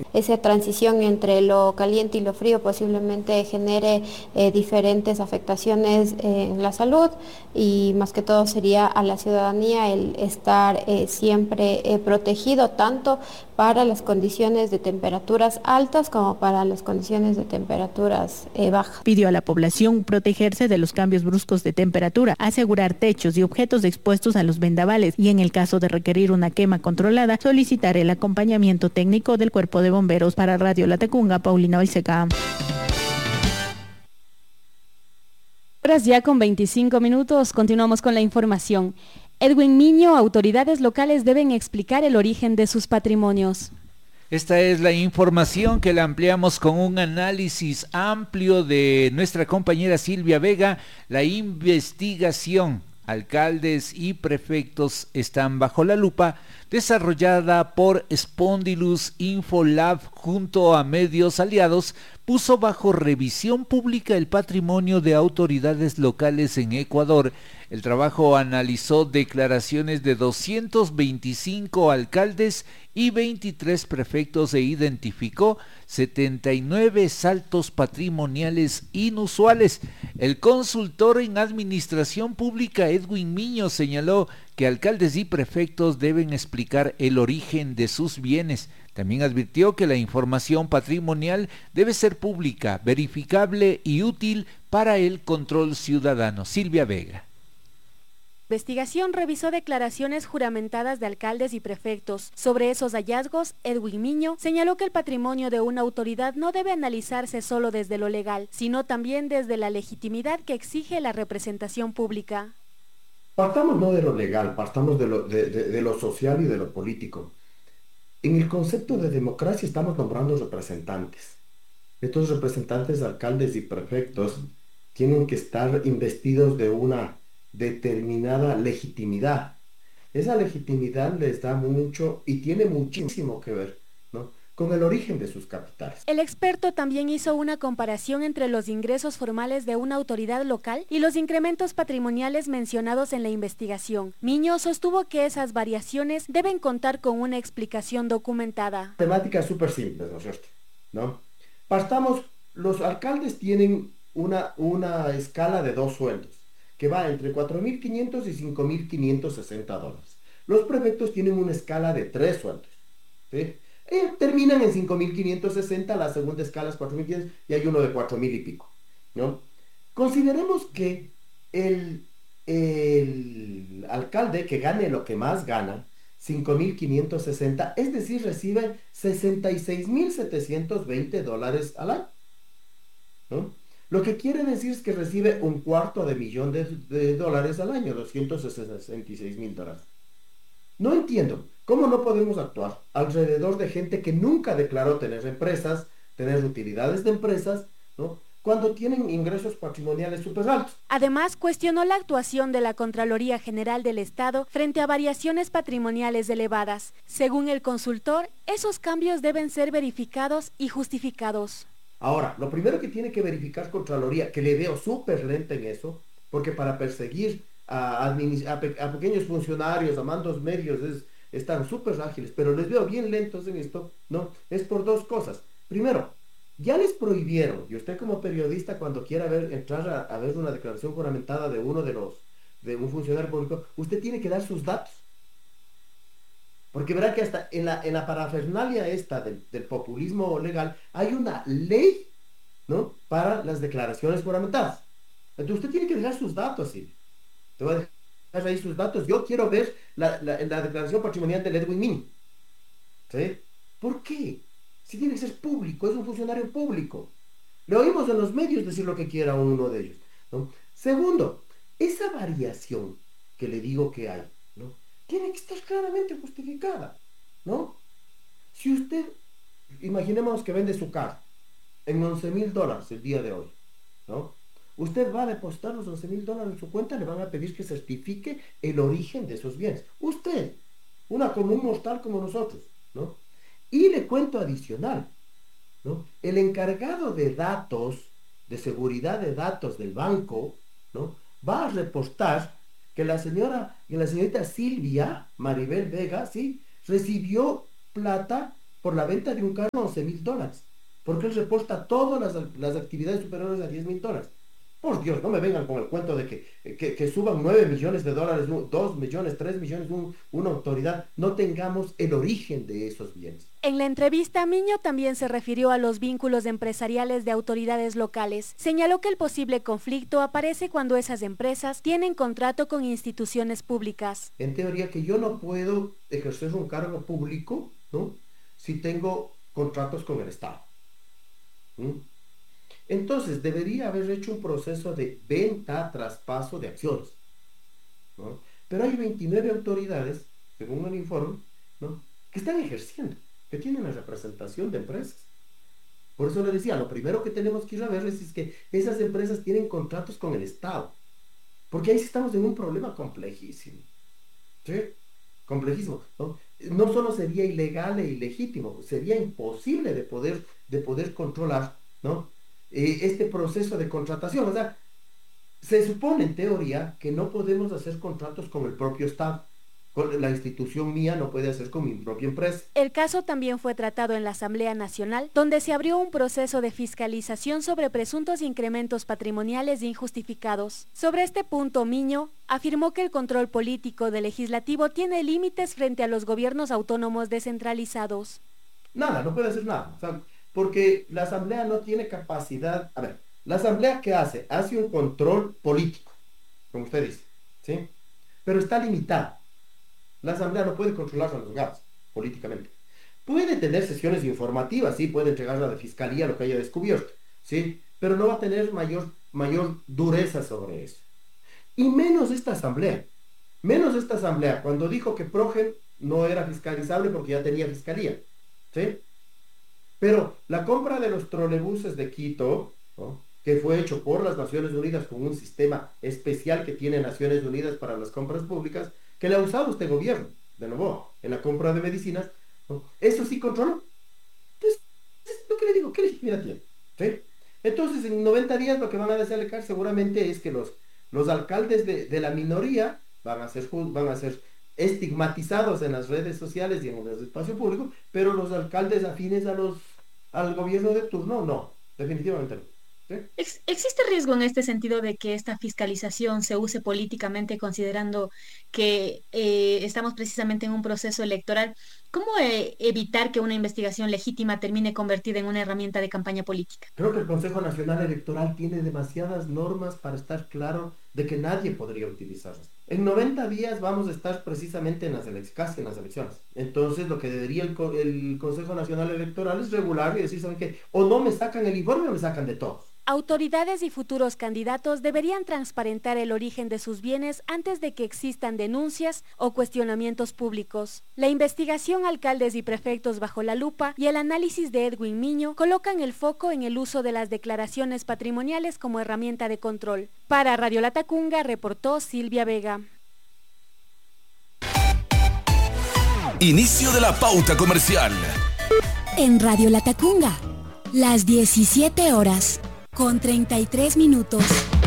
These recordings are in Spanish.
Esa transición entre lo caliente y lo frío posiblemente genere diferentes afectaciones en la salud y más que todo sería a la ciudadanía el estar siempre protegido tanto para las condiciones de temperaturas altas como para las condiciones de temperaturas bajas. Pidió a la población protegerse de los cambios bruscos de temperatura, asegurar techos y objetos expuestos a los vendavales y en el caso de requerir una quema controlada, solicitar el acompañamiento técnico del Cuerpo de Bomberos. Para Radio Latacunga, Paulina Balseca. Horas ya con 25 minutos, continuamos con la información. Edwin Miño, autoridades locales deben explicar el origen de sus patrimonios. Esta es la información que la ampliamos con un análisis amplio de nuestra compañera Silvia Vega. La investigación, alcaldes y prefectos están bajo la lupa, desarrollada por Spondylus Infolab junto a medios aliados, puso bajo revisión pública el patrimonio de autoridades locales en Ecuador. El trabajo analizó declaraciones de 225 alcaldes y 23 prefectos e identificó 79 saltos patrimoniales inusuales. El consultor en administración pública Edwin Miño señaló que alcaldes y prefectos deben explicar el origen de sus bienes. También advirtió que la información patrimonial debe ser pública, verificable y útil para el control ciudadano. Silvia Vega. La investigación revisó declaraciones juramentadas de alcaldes y prefectos. Sobre esos hallazgos, Edwin Miño señaló que el patrimonio de una autoridad no debe analizarse solo desde lo legal, sino también desde la legitimidad que exige la representación pública. Partamos no de lo legal, partamos de lo social y de lo político. En el concepto de democracia estamos nombrando representantes. Estos representantes, alcaldes y prefectos, tienen que estar investidos de una determinada legitimidad. Esa legitimidad les da mucho y tiene muchísimo que ver, ¿no?, con el origen de sus capitales. El experto también hizo una comparación entre los ingresos formales de una autoridad local y los incrementos patrimoniales mencionados en la investigación. Miño sostuvo que esas variaciones deben contar con una explicación documentada. Temática súper simple, ¿no es cierto? ¿No? Partamos, los alcaldes tienen una escala de 2 sueldos, que va entre 4.500 y 5.560 dólares. Los prefectos tienen una escala de 3 sueldos, ¿sí? Terminan en 5.560, la segunda escala es 4.500 y hay uno de 4.000 y pico, ¿no? Consideremos que el alcalde que gane lo que más gana, 5.560, es decir, recibe 66.720 dólares al año, ¿no? Lo que quiere decir es que recibe $250,000 de dólares al año, 266.000 dólares. No entiendo cómo no podemos actuar alrededor de gente que nunca declaró tener empresas, tener utilidades de empresas, ¿no?, cuando tienen ingresos patrimoniales súper altos. Además, cuestionó la actuación de la Contraloría General del Estado frente a variaciones patrimoniales elevadas. Según el consultor, esos cambios deben ser verificados y justificados. Ahora, lo primero que tiene que verificar Contraloría, que le veo súper lenta en eso, porque para perseguir a pequeños funcionarios, a mandos medios, están súper ágiles, pero les veo bien lentos en esto, ¿no? Es por 2 cosas. Primero, ya les prohibieron, y usted como periodista cuando quiera entrar a ver una declaración juramentada de de un funcionario público, usted tiene que dar sus datos. Porque verá que hasta en la parafernalia esta del populismo legal hay una ley, ¿no?, para las declaraciones juramentadas. Entonces usted tiene que dejar sus datos, ¿sí? Te voy a dejar ahí sus datos. Yo quiero ver la declaración patrimonial de Edwin Miño, ¿sí? ¿Por qué? Si tiene que ser público, es un funcionario público. Le oímos en los medios decir lo que quiera uno de ellos, ¿no? Segundo, esa variación que le digo que hay, ¿no?, tiene que estar claramente justificada, ¿no? Si usted, imaginemos que vende su carro en $11,000 el día de hoy, ¿no? Usted va a depositar los $11,000 en su cuenta, le van a pedir que certifique el origen de esos bienes. Usted, una común mortal como nosotros, ¿no? Y le cuento adicional, ¿no? El encargado de datos, de seguridad de datos del banco, ¿no?, va a reportar que la señorita Silvia Maribel Vega, sí, recibió plata por la venta de un carro a $11,000, porque él reporta todas las actividades superiores a $10,000. Por Dios, no me vengan con el cuento de que suban $9 millones, 2 millones, 3 millones, una autoridad. No tengamos el origen de esos bienes. En la entrevista, Miño también se refirió a los vínculos empresariales de autoridades locales. Señaló que el posible conflicto aparece cuando esas empresas tienen contrato con instituciones públicas. En teoría, que yo no puedo ejercer un cargo público, ¿no?, si tengo contratos con el Estado. Entonces, debería haber hecho un proceso de venta, traspaso de acciones, ¿no? Pero hay 29 autoridades, según el informe, ¿no?, que están ejerciendo, que tienen la representación de empresas. Por eso le decía, lo primero que tenemos que ir a ver es que esas empresas tienen contratos con el Estado, porque ahí sí estamos en un problema complejísimo, ¿sí? Complejísimo, ¿no? No solo sería ilegal e ilegítimo, sería imposible de poder controlar, ¿no?, este proceso de contratación. O sea, se supone en teoría que no podemos hacer contratos con el propio Estado. La institución mía no puede hacer con mi propia empresa. El caso también fue tratado en la Asamblea Nacional, donde se abrió un proceso de fiscalización sobre presuntos incrementos patrimoniales injustificados. Sobre este punto, Miño afirmó que el control político del legislativo tiene límites frente a los gobiernos autónomos descentralizados. Nada, no puede hacer nada. O sea, porque la Asamblea no tiene capacidad. A ver, la Asamblea, ¿qué hace? Hace un control político, como usted dice, ¿sí? Pero está limitado. La Asamblea no puede controlar a los GAPs políticamente. Puede tener sesiones informativas, sí, puede entregarla de fiscalía lo que haya descubierto, sí, pero no va a tener mayor dureza sobre eso. Y menos esta Asamblea, cuando dijo que Progen no era fiscalizable porque ya tenía fiscalía, ¿sí? Pero la compra de los trolebuses de Quito, ¿no?, que fue hecho por las Naciones Unidas con un sistema especial que tiene Naciones Unidas para las compras públicas, que le ha usado este gobierno, de nuevo, en la compra de medicinas, ¿no?, eso sí controló. Entonces, es lo que le digo, ¿qué legitimidad tiene? ¿Sí? Entonces, en 90 días lo que van a desalejar seguramente es que los alcaldes de la minoría van a ser estigmatizados en las redes sociales y en el espacio público, pero los alcaldes afines al gobierno de turno, no, definitivamente no. ¿Sí? ¿Existe riesgo en este sentido de que esta fiscalización se use políticamente, considerando que estamos precisamente en un proceso electoral? ¿Cómo evitar que una investigación legítima termine convertida en una herramienta de campaña política? Creo que el Consejo Nacional Electoral tiene demasiadas normas para estar claro de que nadie podría utilizarlas. En 90 días vamos a estar precisamente casi en las elecciones. Entonces lo que debería el Consejo Nacional Electoral es regular y decir, ¿saben qué? O no me sacan el informe o me sacan de todos. Autoridades y futuros candidatos deberían transparentar el origen de sus bienes antes de que existan denuncias o cuestionamientos públicos. La investigación Alcaldes y Prefectos bajo la lupa y el análisis de Edwin Miño colocan el foco en el uso de las declaraciones patrimoniales como herramienta de control. Para Radio Latacunga reportó Silvia Vega. Inicio de la pauta comercial. En Radio Latacunga, las 17 horas. Con 33 minutos.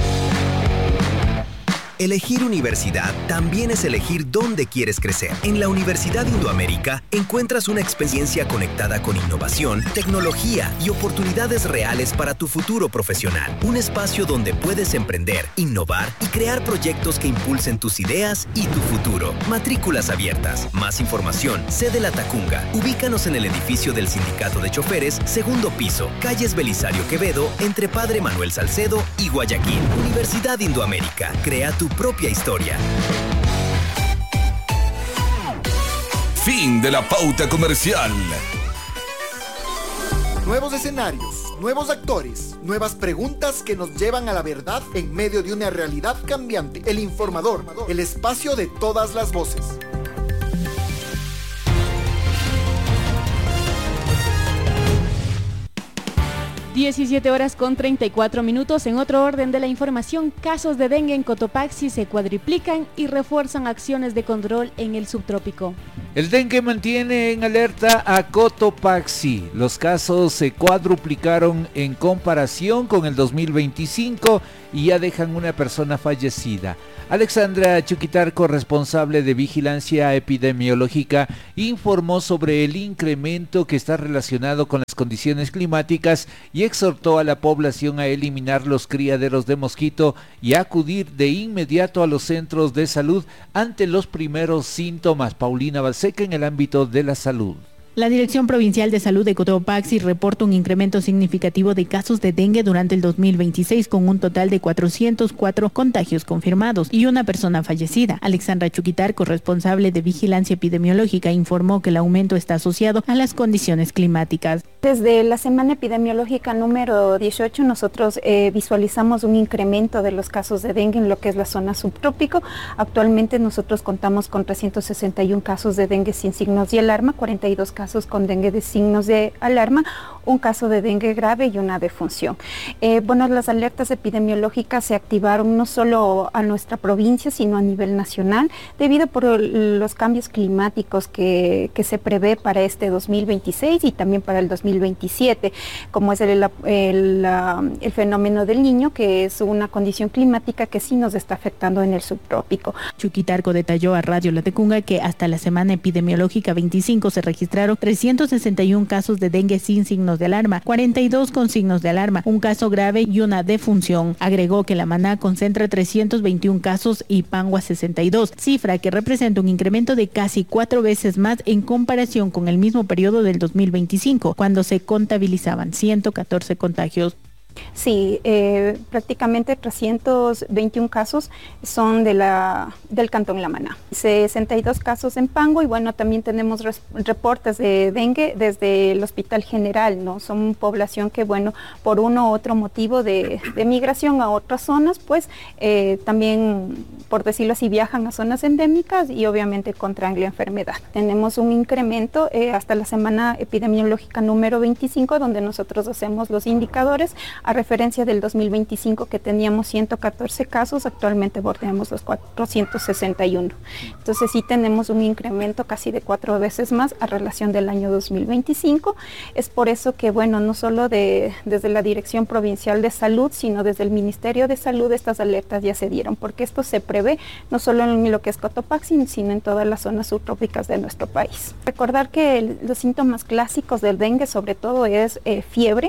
Elegir universidad también es elegir dónde quieres crecer. En la Universidad Indoamérica encuentras una experiencia conectada con innovación, tecnología y oportunidades reales para tu futuro profesional. Un espacio donde puedes emprender, innovar y crear proyectos que impulsen tus ideas y tu futuro. Matrículas abiertas. Más información. Sede Latacunga. Ubícanos en el edificio del Sindicato de Choferes, segundo piso, calles Belisario Quevedo, entre Padre Manuel Salcedo y Guayaquil. Universidad Indoamérica. Crea tu propia historia. Fin de la pauta comercial. Nuevos escenarios, nuevos actores, nuevas preguntas que nos llevan a la verdad en medio de una realidad cambiante. El Informador, el espacio de todas las voces. 17:34. En otro orden de la información, casos de dengue en Cotopaxi se cuadriplican y refuerzan acciones de control en el subtrópico. El dengue mantiene en alerta a Cotopaxi. Los casos se cuadruplicaron en comparación con el 2025 y ya dejan una persona fallecida. Alexandra Chuquitar, corresponsable de Vigilancia Epidemiológica, informó sobre el incremento que está relacionado con las condiciones climáticas y exhortó a la población a eliminar los criaderos de mosquito y a acudir de inmediato a los centros de salud ante los primeros síntomas. Paulina Balseca, en el ámbito de la salud. La Dirección Provincial de Salud de Cotopaxi reporta un incremento significativo de casos de dengue durante el 2026 con un total de 404 contagios confirmados y una persona fallecida. Alexandra Chuquitar, corresponsable de Vigilancia Epidemiológica, informó que el aumento está asociado a las condiciones climáticas. Desde la semana epidemiológica número 18 nosotros visualizamos un incremento de los casos de dengue en lo que es la zona subtrópico. Actualmente nosotros contamos con 361 casos de dengue sin signos de alarma, 42 casos con dengue de signos de alarma, un caso de dengue grave y una defunción. Las alertas epidemiológicas se activaron no solo a nuestra provincia, sino a nivel nacional, debido por los cambios climáticos que se prevé para este 2026 y también para el 2027, como es el fenómeno del Niño, que es una condición climática que sí nos está afectando en el subtrópico. Chuquitarco detalló a Radio Latacunga que hasta la semana epidemiológica 25 se registraron 361 casos de dengue sin signos de alarma, 42 con signos de alarma, un caso grave y una defunción. Agregó que la Maná concentra 321 casos y Pangua 62, cifra que representa un incremento de casi 4 veces más en comparación con el mismo periodo del 2025, cuando se contabilizaban 114 contagios. Sí, prácticamente 321 casos son del Cantón La Maná, 62 casos en Pango y también tenemos reportes de dengue desde el Hospital General, ¿no? Son población que por uno u otro motivo de migración a otras zonas, pues también, por decirlo así, viajan a zonas endémicas y obviamente contraen la enfermedad. Tenemos un incremento hasta la semana epidemiológica número 25, donde nosotros hacemos los indicadores. A referencia del 2025 que teníamos 114 casos, actualmente bordeamos los 461. Entonces sí tenemos un incremento casi de 4 veces más a relación del año 2025. Es por eso que, no solo desde la Dirección Provincial de Salud, sino desde el Ministerio de Salud estas alertas ya se dieron, porque esto se prevé no solo en lo que es Cotopaxi, sino en todas las zonas subtrópicas de nuestro país. Recordar que los síntomas clásicos del dengue sobre todo es fiebre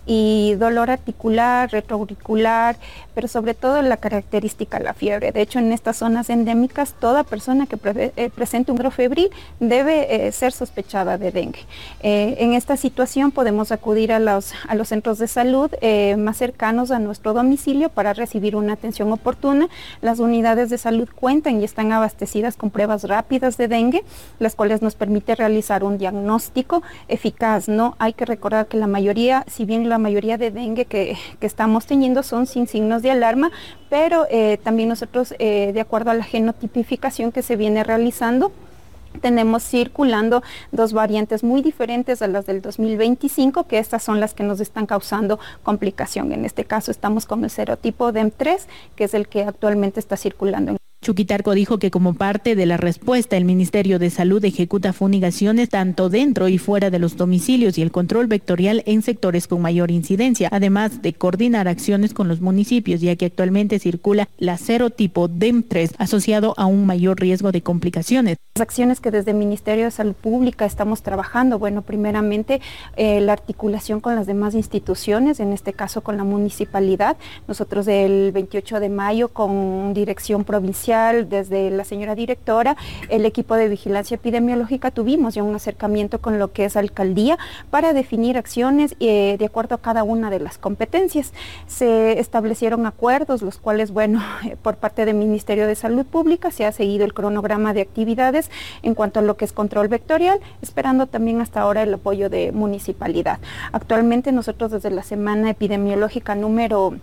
y dolor articular, retroauricular, pero sobre todo la característica la fiebre. De hecho, en estas zonas endémicas, toda persona que presente un cuadro febril debe ser sospechada de dengue. En esta situación podemos acudir a los centros de salud más cercanos a nuestro domicilio para recibir una atención oportuna. Las unidades de salud cuentan y están abastecidas con pruebas rápidas de dengue, las cuales nos permite realizar un diagnóstico eficaz, ¿no? Hay que recordar que la mayoría, si bien la mayoría de dengue que estamos teniendo son sin signos de alarma, pero también nosotros, de acuerdo a la genotipificación que se viene realizando, tenemos circulando 2 variantes muy diferentes a las del 2025, que estas son las que nos están causando complicación. En este caso estamos con el serotipo DEM3, que es el que actualmente está circulando. Chuquitarco dijo que como parte de la respuesta, el Ministerio de Salud ejecuta fumigaciones tanto dentro y fuera de los domicilios y el control vectorial en sectores con mayor incidencia, además de coordinar acciones con los municipios, ya que actualmente circula la serotipo DEM3 asociado a un mayor riesgo de complicaciones. Las acciones que desde el Ministerio de Salud Pública estamos trabajando, primeramente la articulación con las demás instituciones, en este caso con la municipalidad. Nosotros el 28 de mayo con Dirección Provincial, desde la señora directora, el equipo de vigilancia epidemiológica, tuvimos ya un acercamiento con lo que es alcaldía para definir acciones de acuerdo a cada una de las competencias. Se establecieron acuerdos, los cuales, por parte del Ministerio de Salud Pública se ha seguido el cronograma de actividades en cuanto a lo que es control vectorial, esperando también hasta ahora el apoyo de municipalidad. Actualmente nosotros desde la semana epidemiológica número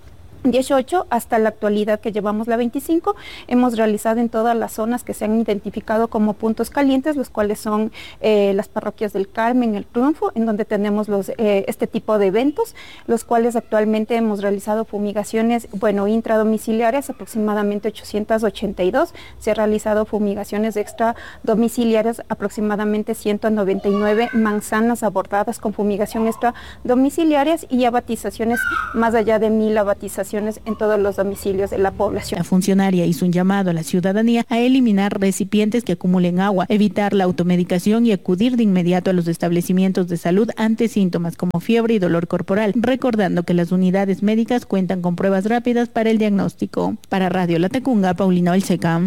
18 hasta la actualidad que llevamos la 25, hemos realizado en todas las zonas que se han identificado como puntos calientes, los cuales son las parroquias del Carmen, el Triunfo, en donde tenemos este tipo de eventos, los cuales actualmente hemos realizado fumigaciones, intradomiciliarias, aproximadamente 882, se ha realizado fumigaciones extradomiciliarias, aproximadamente 199 manzanas abordadas con fumigación extradomiciliarias y abatizaciones más allá de 1000 abatizaciones en todos los domicilios de la población. La funcionaria hizo un llamado a la ciudadanía a eliminar recipientes que acumulen agua, evitar la automedicación y acudir de inmediato a los establecimientos de salud ante síntomas como fiebre y dolor corporal, recordando que las unidades médicas cuentan con pruebas rápidas para el diagnóstico. Para Radio Latacunga, Paulina Balseca.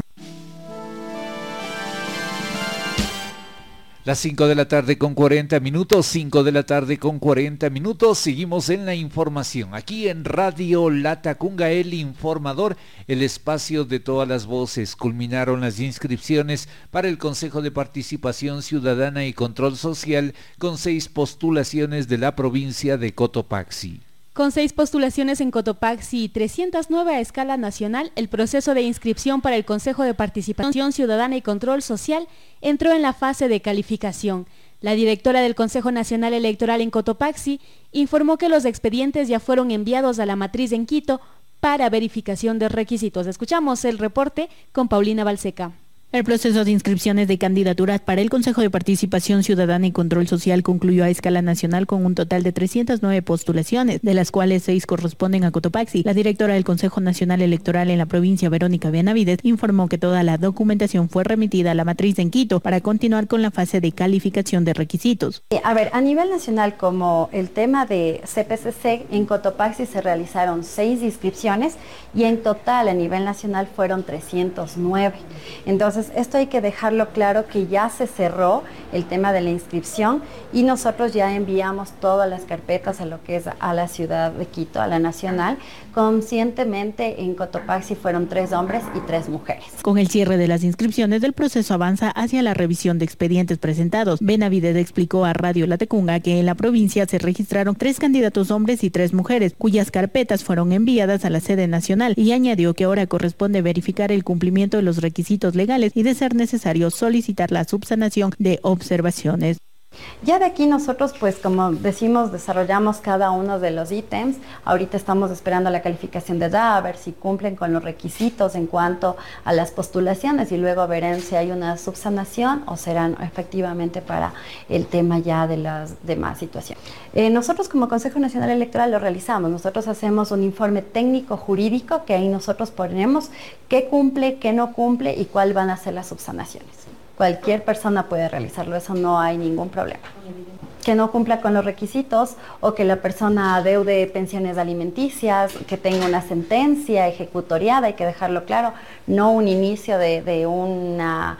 Las 5 de la tarde con 40 minutos, 5 de la tarde con 40 minutos, seguimos en la información, aquí en Radio Latacunga, el informador, el espacio de todas las voces. Culminaron las inscripciones para el Consejo de Participación Ciudadana y Control Social con 6 postulaciones de la provincia de Cotopaxi. Con 6 postulaciones en Cotopaxi y 309 a escala nacional, el proceso de inscripción para el Consejo de Participación Ciudadana y Control Social entró en la fase de calificación. La directora del Consejo Nacional Electoral en Cotopaxi informó que los expedientes ya fueron enviados a la matriz en Quito para verificación de requisitos. Escuchamos el reporte con Paulina Balseca. El proceso de inscripciones de candidaturas para el Consejo de Participación Ciudadana y Control Social concluyó a escala nacional con un total de 309 postulaciones, de las cuales 6 corresponden a Cotopaxi. La directora del Consejo Nacional Electoral en la provincia, Verónica Benavides, informó que toda la documentación fue remitida a la matriz en Quito para continuar con la fase de calificación de requisitos. A nivel nacional, como el tema de CPCC, en Cotopaxi se realizaron 6 inscripciones y en total a nivel nacional fueron 309. Entonces, esto hay que dejarlo claro que ya se cerró el tema de la inscripción y nosotros ya enviamos todas las carpetas a lo que es a la ciudad de Quito, a la nacional. Conscientemente en Cotopaxi fueron 3 hombres y 3 mujeres. Con el cierre de las inscripciones, el proceso avanza hacia la revisión de expedientes presentados. Benavides explicó a Radio Latacunga que en la provincia se registraron 3 candidatos hombres y 3 mujeres, cuyas carpetas fueron enviadas a la sede nacional, y añadió que ahora corresponde verificar el cumplimiento de los requisitos legales y, de ser necesario, solicitar la subsanación de observaciones. Ya de aquí nosotros, pues como decimos, desarrollamos cada uno de los ítems. Ahorita estamos esperando la calificación de edad, a ver si cumplen con los requisitos en cuanto a las postulaciones y luego verán si hay una subsanación o serán efectivamente para el tema ya de las demás situaciones. Nosotros como Consejo Nacional Electoral lo realizamos. Nosotros hacemos un informe técnico jurídico que ahí nosotros ponemos qué cumple, qué no cumple y cuál van a ser las subsanaciones. Cualquier persona puede realizarlo, eso no hay ningún problema. Que no cumpla con los requisitos o que la persona adeude pensiones alimenticias, que tenga una sentencia ejecutoriada, hay que dejarlo claro, no un inicio de una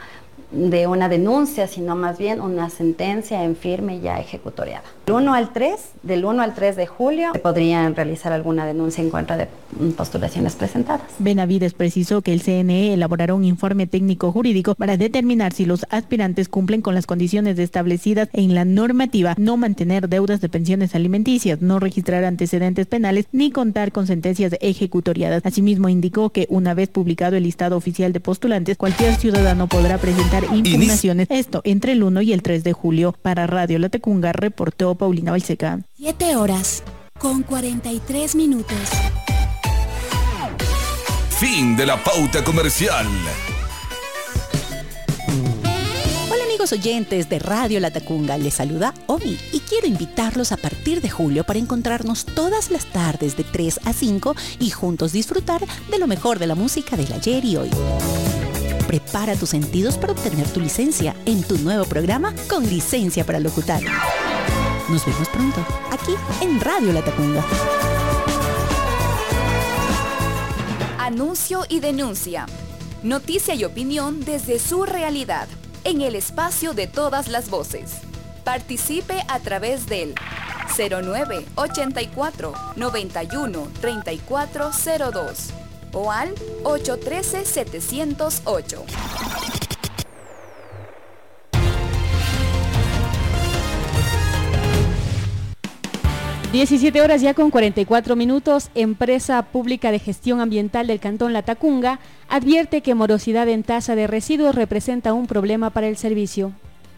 denuncia, sino más bien una sentencia en firme ya ejecutoriada. Del 1 al 3 de julio se podrían realizar alguna denuncia en contra de postulaciones presentadas. Benavides precisó que el CNE elaborará un informe técnico jurídico para determinar si los aspirantes cumplen con las condiciones establecidas en la normativa: no mantener deudas de pensiones alimenticias, no registrar antecedentes penales ni contar con sentencias ejecutoriadas. Asimismo, indicó que una vez publicado el listado oficial de postulantes, cualquier ciudadano podrá presentar impugnaciones, esto entre el 1 y el 3 de julio. Para Radio Latacunga, reportó Paulina Balseca. 7 horas con 43 minutos. Fin de la pauta comercial. Hola amigos oyentes de Radio Latacunga, les saluda Omi y quiero invitarlos a partir de julio para encontrarnos todas las tardes de 3 a 5 y juntos disfrutar de lo mejor de la música del ayer y hoy. Prepara tus sentidos para obtener tu licencia en tu nuevo programa Con Licencia para Locutar. Nos vemos pronto, aquí en Radio Latacunga. Anuncio y denuncia. Noticia y opinión desde su realidad, en el espacio de todas las voces. Participe a través del 09 84 91 3402 o al 813-708. 17 horas ya con 44 minutos, Empresa Pública de Gestión Ambiental del Cantón Latacunga advierte que morosidad en tasa de residuos representa un problema para el servicio.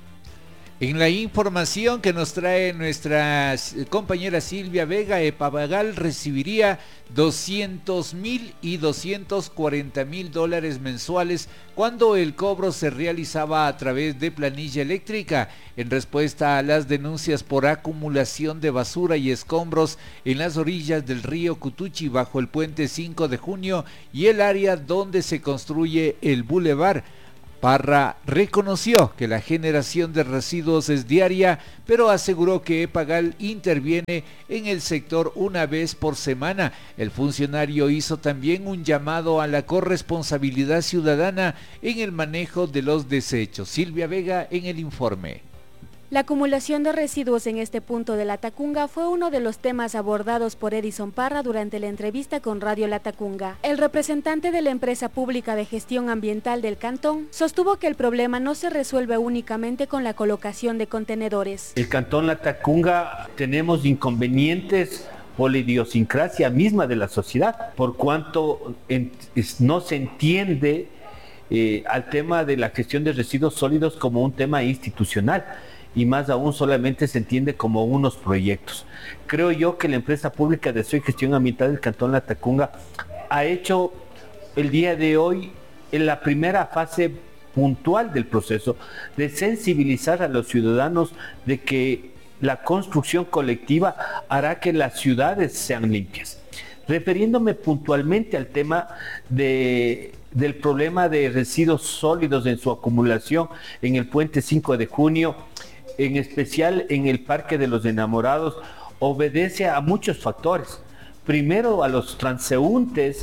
En la información que nos trae nuestra compañera Silvia Vega, Epagal recibiría 200,000 y 240,000 dólares mensuales cuando el cobro se realizaba a través de planilla eléctrica, en respuesta a las denuncias por acumulación de basura y escombros en las orillas del río Cutuchi bajo el puente 5 de junio y el área donde se construye el bulevar. Parra reconoció que la generación de residuos es diaria, pero aseguró que Epagal interviene en el sector una vez por semana. El funcionario hizo también un llamado a la corresponsabilidad ciudadana en el manejo de los desechos. Silvia Vega en el informe. La acumulación de residuos en este punto de Latacunga fue uno de los temas abordados por Edison Parra durante la entrevista con Radio Latacunga. El representante de la Empresa Pública de Gestión Ambiental del Cantón sostuvo que el problema no se resuelve únicamente con la colocación de contenedores. El Cantón Latacunga tenemos inconvenientes por la idiosincrasia misma de la sociedad, por cuanto no se entiende al tema de la gestión de residuos sólidos como un tema institucional. Y más aún solamente se entiende como unos proyectos. Creo yo que la Empresa Pública de Gestión Ambiental del Cantón Latacunga ha hecho el día de hoy en la primera fase puntual del proceso de sensibilizar a los ciudadanos de que la construcción colectiva hará que las ciudades sean limpias. Refiriéndome puntualmente al tema del problema de residuos sólidos en su acumulación en el puente 5 de junio, en especial en el Parque de los Enamorados, obedece a muchos factores. Primero, a los transeúntes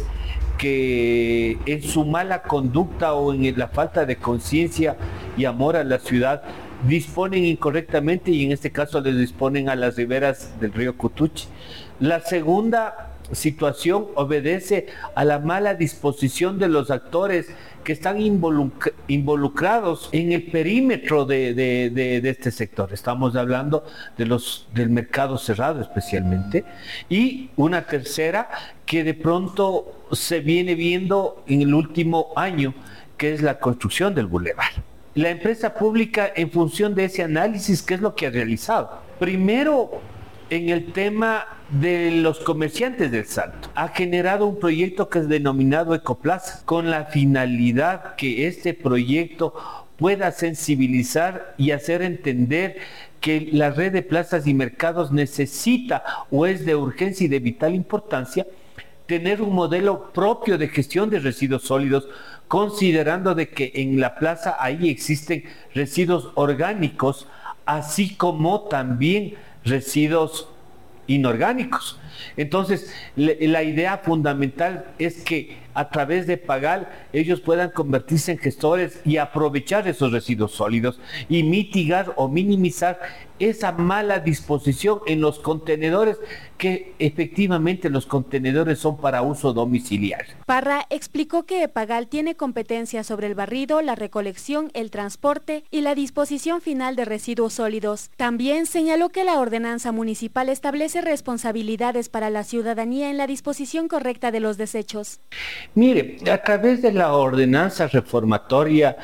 que en su mala conducta o en la falta de conciencia y amor a la ciudad disponen incorrectamente, y en este caso les disponen a las riberas del río Cutuchi. La segunda situación obedece a la mala disposición de los actores que están involucrados en el perímetro de este sector. Estamos hablando del mercado cerrado especialmente. Y una tercera que de pronto se viene viendo en el último año, que es la construcción del bulevar. La empresa pública, en función de ese análisis, ¿qué es lo que ha realizado? Primero, en el tema de los comerciantes del Salto, ha generado un proyecto que es denominado Ecoplaza, con la finalidad que este proyecto pueda sensibilizar y hacer entender que la red de plazas y mercados necesita o es de urgencia y de vital importancia tener un modelo propio de gestión de residuos sólidos, considerando de que en la plaza ahí existen residuos orgánicos, así como también residuos inorgánicos. Entonces, la idea fundamental es que a través de Epagal ellos puedan convertirse en gestores y aprovechar esos residuos sólidos y mitigar o minimizar esa mala disposición en los contenedores, que efectivamente los contenedores son para uso domiciliario. Parra explicó que Epagal tiene competencia sobre el barrido, la recolección, el transporte y la disposición final de residuos sólidos. También señaló que la ordenanza municipal establece responsabilidades para la ciudadanía en la disposición correcta de los desechos. Mire, a través de la ordenanza reformatoria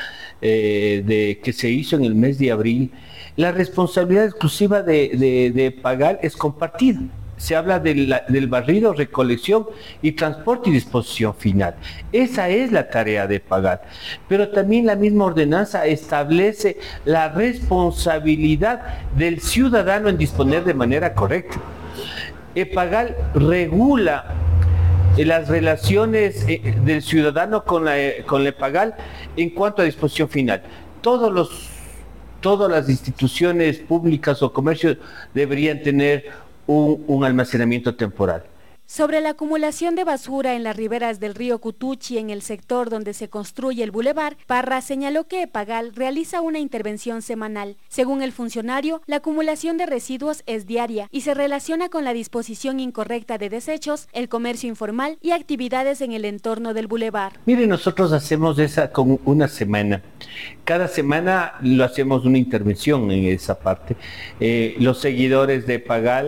que se hizo en el mes de abril, la responsabilidad exclusiva de Epagal es compartida. Se habla del barrido, recolección y transporte y disposición final. Esa es la tarea de Epagal. Pero también la misma ordenanza establece la responsabilidad del ciudadano en disponer de manera correcta. Epagal regula las relaciones del ciudadano con la Epagal en cuanto a disposición final. Todas las instituciones públicas o comercios deberían tener un almacenamiento temporal. Sobre la acumulación de basura en las riberas del río Cutuchi en el sector donde se construye el bulevar, Parra señaló que Epagal realiza una intervención semanal. Según el funcionario, la acumulación de residuos es diaria y se relaciona con la disposición incorrecta de desechos, el comercio informal y actividades en el entorno del bulevar. Mire, nosotros hacemos esa con una semana. Cada semana lo hacemos una intervención en esa parte. Los seguidores de Epagal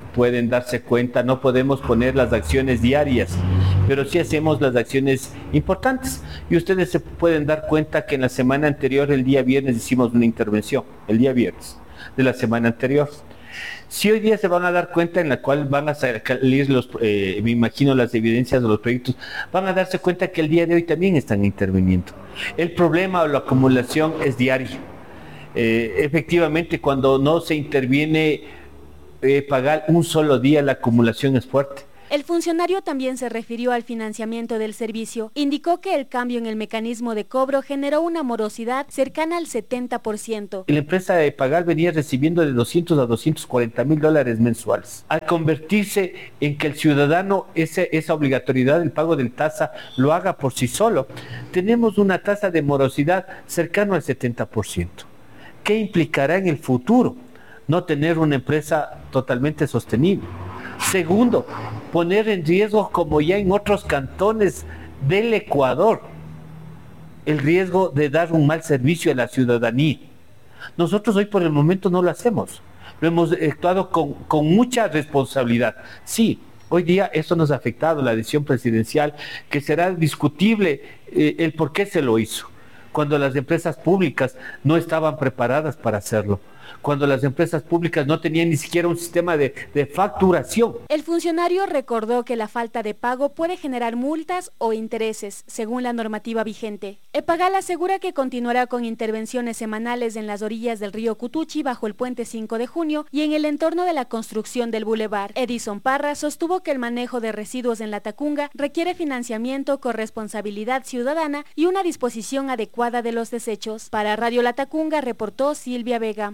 pueden darse cuenta, no podemos poner las acciones diarias, pero sí hacemos las acciones importantes. Y ustedes se pueden dar cuenta que en la semana anterior, el día viernes, hicimos una intervención, el día viernes de la semana anterior. Si hoy día se van a dar cuenta, en la cual van a salir me imagino, las evidencias de los proyectos, van a darse cuenta que el día de hoy también están interviniendo. El problema o la acumulación es diaria. Efectivamente, cuando no se interviene pagar un solo día, la acumulación es fuerte. El funcionario también se refirió al financiamiento del servicio. Indicó que el cambio en el mecanismo de cobro generó una morosidad cercana al 70%. La empresa de Pagal venía recibiendo de 200 a 240 mil dólares mensuales. Al convertirse en que el ciudadano esa obligatoriedad del pago del tasa lo haga por sí solo, tenemos una tasa de morosidad cercana al 70%. ¿Qué implicará en el futuro? No tener una empresa totalmente sostenible. Segundo, poner en riesgo, como ya en otros cantones del Ecuador, el riesgo de dar un mal servicio a la ciudadanía. Nosotros hoy por el momento no lo hacemos. Lo hemos actuado con mucha responsabilidad. Sí, hoy día eso nos ha afectado, la decisión presidencial, que será discutible el por qué se lo hizo, cuando las empresas públicas no estaban preparadas para hacerlo, cuando las empresas públicas no tenían ni siquiera un sistema de facturación. El funcionario recordó que la falta de pago puede generar multas o intereses, según la normativa vigente. Epagal asegura que continuará con intervenciones semanales en las orillas del río Cutuchi bajo el puente 5 de junio y en el entorno de la construcción del bulevar. Edison Parra sostuvo que el manejo de residuos en Latacunga requiere financiamiento, corresponsabilidad ciudadana y una disposición adecuada de los desechos. Para Radio Latacunga reportó Silvia Vega.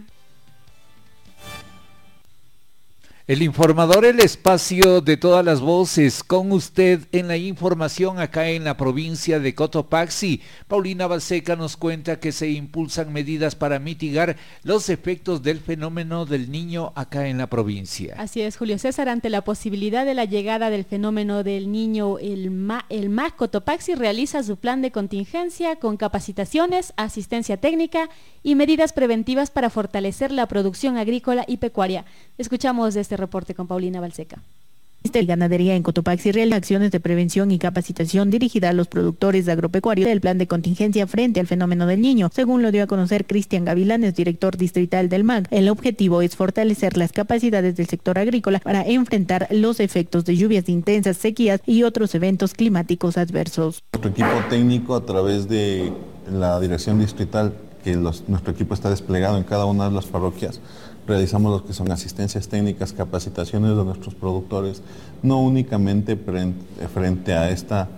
El informador, el espacio de todas las voces, con usted en la información acá en la provincia de Cotopaxi. Paulina Balseca nos cuenta que se impulsan medidas para mitigar los efectos del fenómeno del Niño acá en la provincia. Así es, Julio César, ante la posibilidad de la llegada del fenómeno del Niño, el MAC Cotopaxi realiza su plan de contingencia con capacitaciones, asistencia técnica y medidas preventivas para fortalecer la producción agrícola y pecuaria. Escuchamos de este reporte con Paulina Balseca. El Ganadería en Cotopaxi realiza acciones de prevención y capacitación dirigida a los productores agropecuarios del plan de contingencia frente al fenómeno del Niño. Según lo dio a conocer Cristian Gavilanes, director distrital del MAG, el objetivo es fortalecer las capacidades del sector agrícola para enfrentar los efectos de lluvias intensas, sequías y otros eventos climáticos adversos. Nuestro equipo técnico, a través de la dirección distrital, que nuestro equipo está desplegado en cada una de las parroquias, realizamos lo que son asistencias técnicas, capacitaciones de nuestros productores, no únicamente frente a esta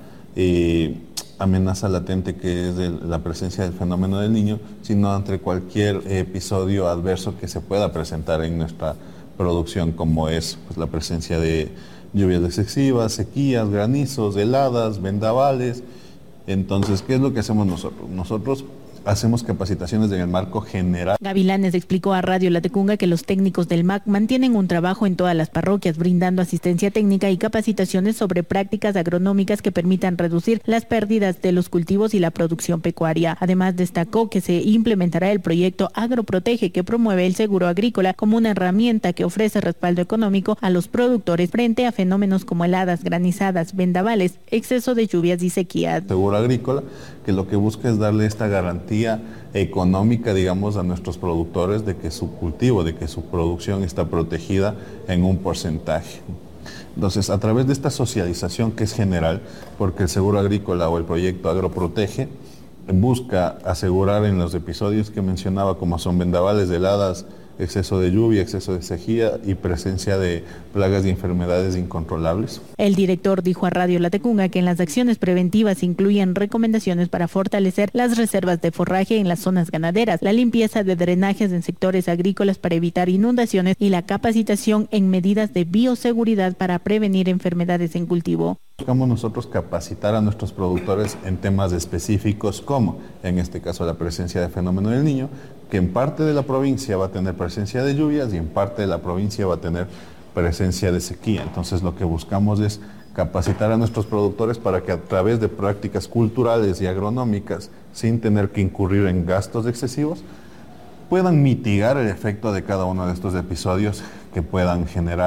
amenaza latente que es la presencia del fenómeno del Niño, sino ante cualquier episodio adverso que se pueda presentar en nuestra producción, como es la presencia de lluvias excesivas, sequías, granizos, heladas, vendavales. Entonces, ¿qué es lo que hacemos nosotros? Nosotros hacemos capacitaciones en el marco general. Gavilanes explicó a Radio Latacunga que los técnicos del MAC mantienen un trabajo en todas las parroquias, brindando asistencia técnica y capacitaciones sobre prácticas agronómicas que permitan reducir las pérdidas de los cultivos y la producción pecuaria. Además, destacó que se implementará el proyecto Agroprotege, que promueve el seguro agrícola como una herramienta que ofrece respaldo económico a los productores frente a fenómenos como heladas, granizadas, vendavales, exceso de lluvias y sequías. Seguro agrícola, que lo que busca es darle esta garantía económica, digamos, a nuestros productores de que su cultivo, de que su producción está protegida en un porcentaje. Entonces, a través de esta socialización que es general, porque el seguro agrícola o el proyecto Agroprotege busca asegurar en los episodios que mencionaba, como son vendavales, heladas, exceso de lluvia, exceso de sequía y presencia de plagas y enfermedades incontrolables. El director dijo a Radio Latacunga que en las acciones preventivas incluyen recomendaciones para fortalecer las reservas de forraje en las zonas ganaderas, la limpieza de drenajes en sectores agrícolas para evitar inundaciones y la capacitación en medidas de bioseguridad para prevenir enfermedades en cultivo. Buscamos nosotros capacitar a nuestros productores en temas específicos como, en este caso, la presencia de fenómeno del Niño, que en parte de la provincia va a tener presencia de lluvias y en parte de la provincia va a tener presencia de sequía. Entonces lo que buscamos es capacitar a nuestros productores para que a través de prácticas culturales y agronómicas, sin tener que incurrir en gastos excesivos, puedan mitigar el efecto de cada uno de estos episodios que puedan generar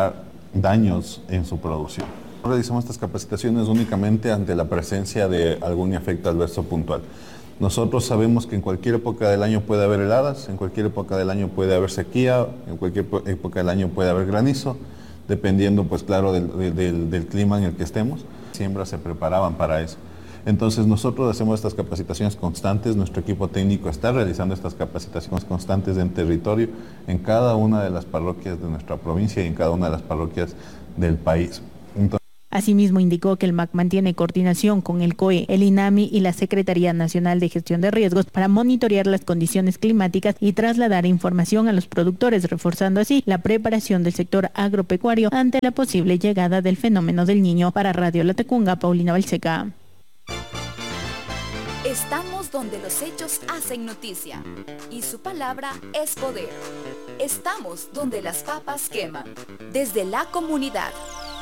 daños en su producción. Realizamos estas capacitaciones únicamente ante la presencia de algún efecto adverso puntual. Nosotros sabemos que en cualquier época del año puede haber heladas, en cualquier época del año puede haber sequía, en cualquier época del año puede haber granizo, dependiendo pues claro del clima en el que estemos. Siembras se preparaban para eso. Entonces nosotros hacemos estas capacitaciones constantes, nuestro equipo técnico está realizando estas capacitaciones constantes en territorio, en cada una de las parroquias de nuestra provincia y en cada una de las parroquias del país. Asimismo, indicó que el MAC mantiene coordinación con el COE, el INAMI y la Secretaría Nacional de Gestión de Riesgos para monitorear las condiciones climáticas y trasladar información a los productores, reforzando así la preparación del sector agropecuario ante la posible llegada del fenómeno del Niño. Para Radio Latacunga, Paulina Balseca. Estamos donde los hechos hacen noticia y su palabra es poder. Estamos donde las papas queman, desde la comunidad.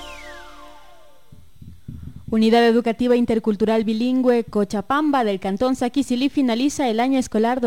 Unidad Educativa Intercultural Bilingüe Cochabamba del Cantón Saquicilí finaliza el año escolar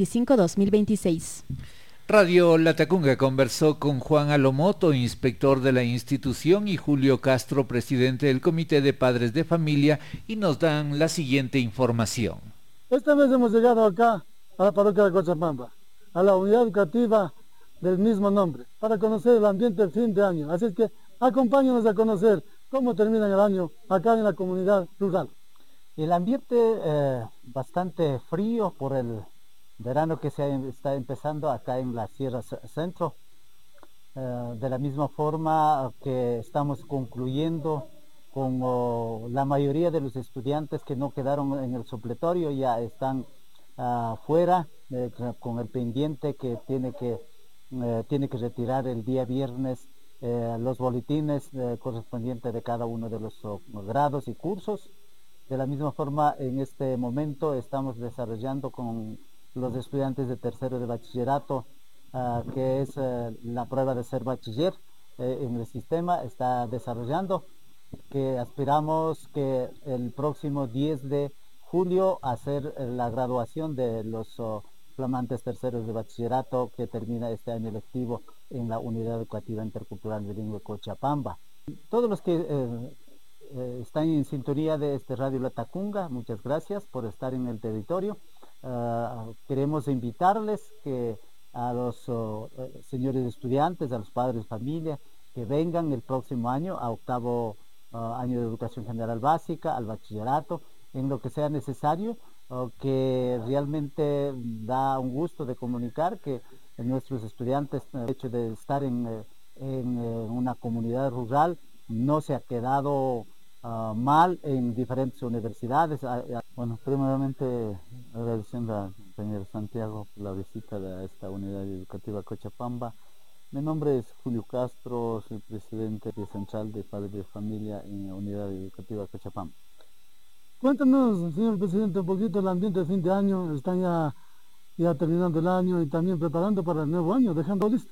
2025-2026. Radio Latacunga conversó con Juan Alomoto, inspector de la institución, y Julio Castro, presidente del Comité de Padres de Familia, y nos dan la siguiente información. Esta vez hemos llegado acá a la parroquia de Cochabamba, a la unidad educativa del mismo nombre, para conocer el ambiente del fin de año. Así es que acompáñenos a conocer cómo termina el año acá en la comunidad rural. El ambiente bastante frío por el verano que está empezando acá en la Sierra Centro. De la misma forma que estamos concluyendo con la mayoría de los estudiantes que no quedaron en el supletorio, ya están fuera con el pendiente que tiene que retirar el día viernes los boletines correspondientes de cada uno de los grados y cursos. De la misma forma, en este momento estamos desarrollando con los estudiantes de tercero de bachillerato, que es la prueba de ser bachiller en el sistema, está desarrollando, que aspiramos que el próximo 10 de julio hacer la graduación de los flamantes terceros de bachillerato que termina este año lectivo en la Unidad Educativa Intercultural Bilingüe Cochabamba. Todos los que están en sintonía de este Radio Latacunga, muchas gracias por estar en el territorio. Queremos invitarles que a los señores estudiantes, a los padres de familia, que vengan el próximo año a octavo año de educación general básica, al bachillerato, en lo que sea necesario, que realmente da un gusto de comunicar que nuestros estudiantes, el hecho de estar en una comunidad rural, no se ha quedado mal en diferentes universidades. Bueno, primeramente agradeciendo al compañero Santiago por la visita a esta unidad educativa Cochabamba. Mi nombre es Julio Castro, soy presidente central de Padres de Familia en la unidad educativa Cochabamba. Cuéntanos, señor presidente, un poquito el ambiente de fin de año. Están ya terminando el año y también preparando para el nuevo año, dejando listo.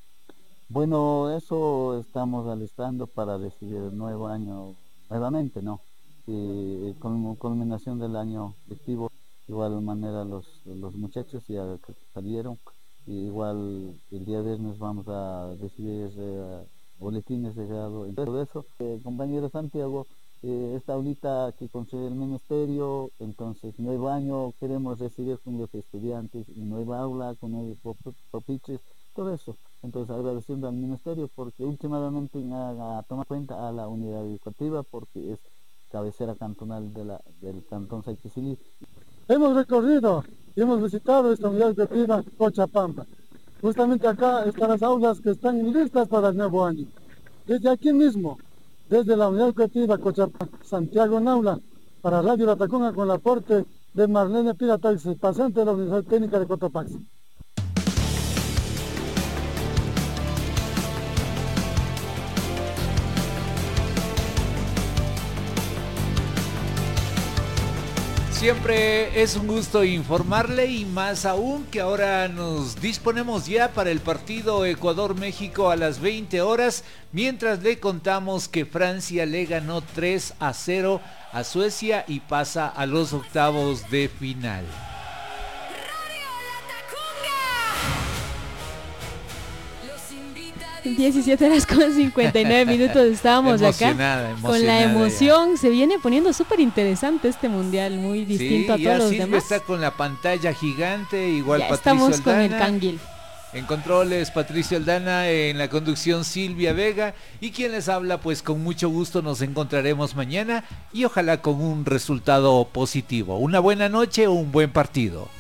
Bueno, eso estamos alistando para recibir el nuevo año nuevamente, ¿no? Y con culminación del año lectivo, de igual manera los muchachos ya salieron, y igual el día viernes vamos a recibir boletines de grado y todo eso. Compañero Santiago, esta aulita que construye el ministerio, entonces nuevo año queremos recibir con los estudiantes, y nueva aula con nuevos pupitres, todo eso. Entonces agradeciendo al ministerio porque últimamente ha tomado cuenta a la unidad educativa porque es cabecera cantonal del cantón Saquicilí. Hemos recorrido y hemos visitado esta unidad educativa Cochabamba. Justamente acá están las aulas que están listas para el nuevo año. Desde aquí mismo, desde la unidad educativa Cochabamba, Santiago Naula, para Radio Latacunga con el aporte de Marlene Pirataxi, pasante de la Universidad Técnica de Cotopaxi. Siempre es un gusto informarle, y más aún que ahora nos disponemos ya para el partido Ecuador-México a las 20 horas, mientras le contamos que Francia le ganó 3-0 a Suecia y pasa a los octavos de final. 17 horas con 59 minutos estábamos acá con la emoción. Se viene poniendo súper interesante este mundial, muy distinto a todos los demás. Está con la pantalla gigante, igual ya Patricio estamos Aldana, con el canguil. En controles Patricio Aldana, en la conducción Silvia Vega, y quien les habla, pues con mucho gusto nos encontraremos mañana y ojalá con un resultado positivo. Una buena noche o un buen partido.